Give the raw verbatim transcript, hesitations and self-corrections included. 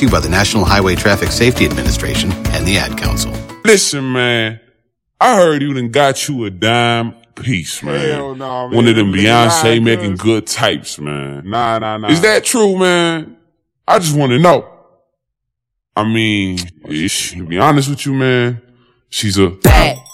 to you by the National Highway Traffic Safety Administration and the Ad Council. Listen, man, I heard you done got you a dime piece, man. Hell nah, man. One of them Beyonce lying, making cuz. good types, man. Nah, nah, nah. Is that true, man? I just want to know. I mean, ish, to be honest with you, man, she's a Bad